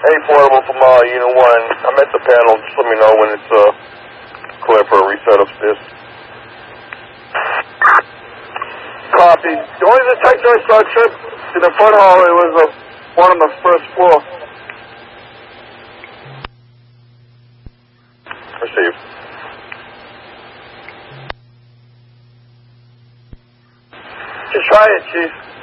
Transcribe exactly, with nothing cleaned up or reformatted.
Hey, Portable from uh, Unit one. I'm at the panel. Just let me know when it's uh, clear for a reset upstairs. Copy. The only detector I saw trip in the front hall, it was uh, one on the first floor. Received. Just try it, Chief.